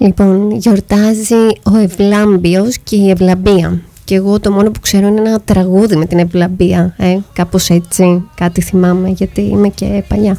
Λοιπόν, γιορτάζει ο Ευλάμπιος και η Ευλαμπία. Και εγώ το μόνο που ξέρω είναι ένα τραγούδι με την Ευλαμπία. Κάπως έτσι, κάτι θυμάμαι, γιατί είμαι και παλιά.